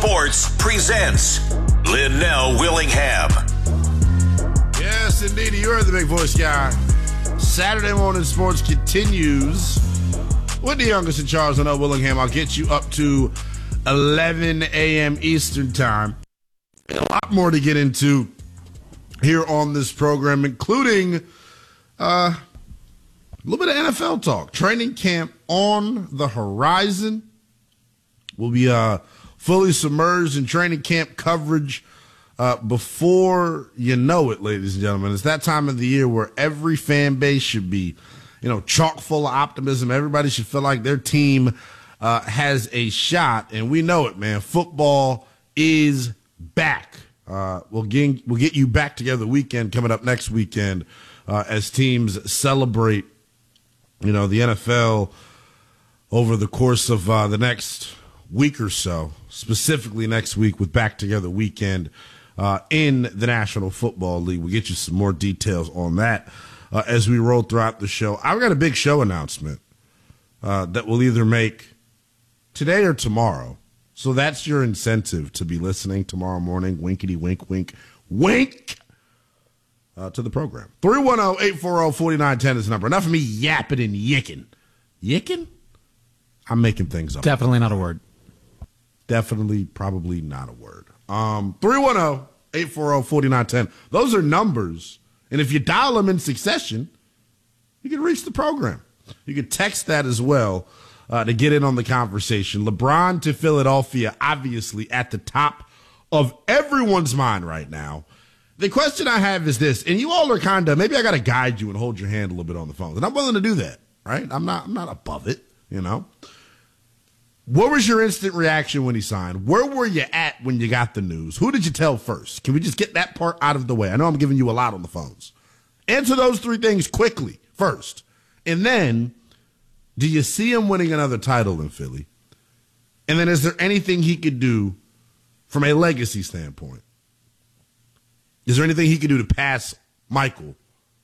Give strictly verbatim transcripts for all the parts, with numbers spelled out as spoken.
Sports presents Linnell Willingham. Yes, indeed. You heard the big voice guy. Saturday Morning Sports continues with the youngest in Charles Linnell Willingham. I'll get you up to eleven a.m. Eastern time. And a lot more to get into here on this program, including uh, a little bit of N F L talk. Training camp on the horizon. We'll be uh, fully submerged in training camp coverage uh, before you know it, ladies and gentlemen. It's that time of the year where every fan base should be, you know, chock full of optimism. Everybody should feel like their team uh, has a shot, and we know it, man. Football is back. Uh, we'll get we'll get you back together the weekend coming up next weekend uh, as teams celebrate, you know, the N F L over the course of uh, the next week or so, specifically next week with Back Together Weekend uh, in the National Football League. We'll get you some more details on that uh, as we roll throughout the show. I've got a big show announcement uh, that we'll either make today or tomorrow. So that's your incentive to be listening tomorrow morning. Winkety wink, wink, wink uh, to the program. three one zero, eight four zero, four nine one zero is the number. Enough of me yapping and yicking. Yicking? I'm making things up. Definitely not a word. Definitely, probably not a word. Um, three one zero, eight four zero, four nine one zero. Those are numbers. And if you dial them in succession, you can reach the program. You can text that as well uh, to get in on the conversation. LeBron to Philadelphia, obviously at the top of everyone's mind right now. The question I have is this, and you all are kind of, maybe I got to guide you and hold your hand a little bit on the phone. And I'm willing to do that, right? I'm not, I'm not above it, you know. What was your instant reaction when he signed? Where were you at when you got the news? Who did you tell first? Can we just get that part out of the way? I know I'm giving you a lot on the phones. Answer those three things quickly first. And then, do you see him winning another title in Philly? And then is there anything he could do from a legacy standpoint? Is there anything he could do to pass Michael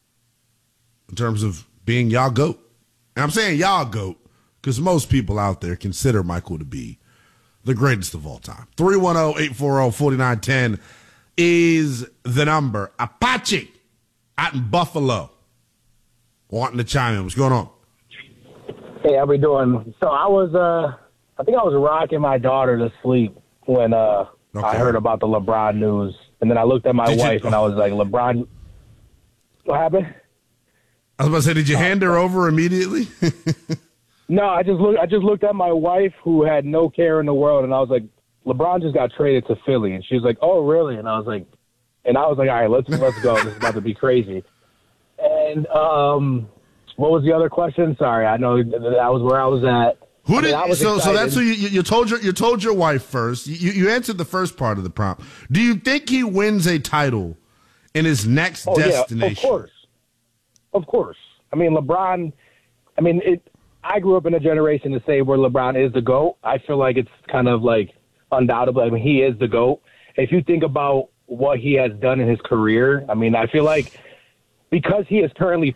in terms of being y'all GOAT? And I'm saying y'all GOAT because most people out there consider Michael to be the greatest of all time. three one zero, eight four zero, four nine one zero is the number. Apache out in Buffalo wanting to chime in. What's going on? Hey, how we doing? So I was, uh, I think I was rocking my daughter to sleep when uh, okay. I heard about the LeBron news. And then I looked at my did wife you, and I was like, LeBron, what happened? I was about to say, did you hand her over immediately? No, I just looked. I just looked at my wife, who had no care in the world, and I was like, "LeBron just got traded to Philly," and she was like, "Oh, really?" And I was like, "And I was like, all right, let's let's go. This is about to be crazy." And um, what was the other question? Sorry, I know that was where I was at. Who I did? mean, I was so, so excited. that's who you, you told your you told your wife first. You you answered the first part of the prompt. Do you think he wins a title in his next oh, destination? Yeah, of course, of course. I mean, LeBron. I mean, it. I grew up in a generation to say where LeBron is the GOAT. I feel like it's kind of like undoubtedly. I mean, he is the GOAT. If you think about what he has done in his career, I mean, I feel like because he is currently